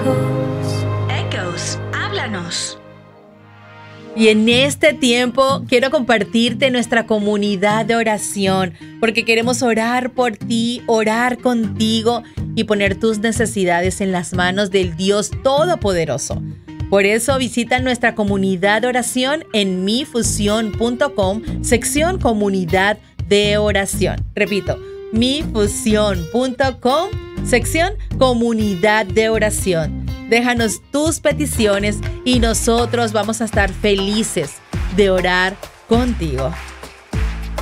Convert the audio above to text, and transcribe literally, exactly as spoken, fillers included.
Echoes. Echoes, háblanos. Y en este tiempo quiero compartirte nuestra comunidad de oración, porque queremos orar por ti, orar contigo y poner tus necesidades en las manos del Dios Todopoderoso. Por eso visita nuestra comunidad de oración en mi fusión punto com, sección comunidad de oración. Repito, mi fusión punto com, sección comunidad de oración. Déjanos tus peticiones y nosotros vamos a estar felices de orar contigo.